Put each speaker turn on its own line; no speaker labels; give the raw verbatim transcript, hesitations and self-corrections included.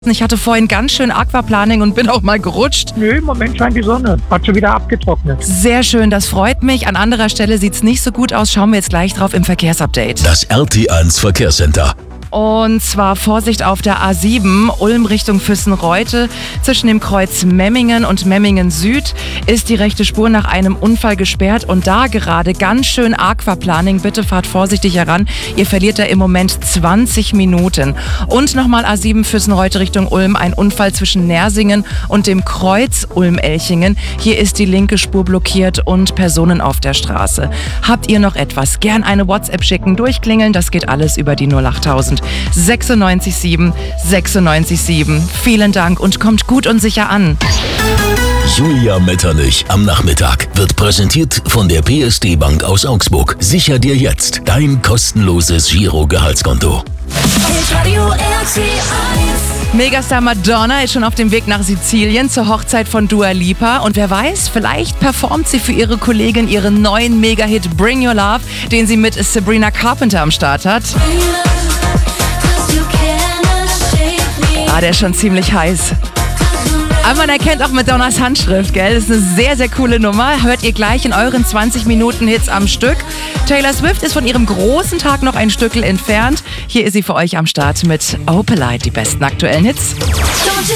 Ich hatte vorhin ganz schön Aquaplaning und bin auch mal gerutscht.
Nö, im Moment scheint die Sonne. Hat schon wieder abgetrocknet.
Sehr schön, das freut mich. An anderer Stelle sieht es nicht so gut aus. Schauen wir jetzt gleich drauf im Verkehrsupdate.
Das R T eins Verkehrscenter.
Und zwar Vorsicht auf der A sieben, Ulm Richtung Füssen-Reute. Zwischen dem Kreuz Memmingen und Memmingen Süd ist die rechte Spur nach einem Unfall gesperrt. Und da gerade ganz schön Aquaplaning. Bitte fahrt vorsichtig heran. Ihr verliert da im Moment zwanzig Minuten. Und nochmal A sieben Füssen-Reute Richtung Ulm. Ein Unfall zwischen Nersingen und dem Kreuz Ulm-Elchingen. Hier ist die linke Spur blockiert und Personen auf der Straße. Habt ihr noch etwas? Gern eine WhatsApp schicken, durchklingeln. Das geht alles über die null achttausend sechsundneunzig sieben sechsundneunzig sieben. Vielen Dank und kommt gut und sicher an.
Julia Metternich am Nachmittag wird präsentiert von der P S D Bank aus Augsburg. Sicher dir jetzt dein kostenloses Giro-Gehaltskonto.
Megastar Madonna ist schon auf dem Weg nach Sizilien zur Hochzeit von Dua Lipa. Und wer weiß, vielleicht performt sie für ihre Kollegin ihren neuen Mega-Hit Bring Your Love, den sie mit Sabrina Carpenter am Start hat. Ah, der ist schon ziemlich heiß. Aber man erkennt auch Madonnas Handschrift, gell? Das ist eine sehr, sehr coole Nummer. Hört ihr gleich in euren zwanzig Minuten Hits am Stück. Taylor Swift ist von ihrem großen Tag noch ein Stückel entfernt. Hier ist sie für euch am Start mit Opalite, die besten aktuellen Hits.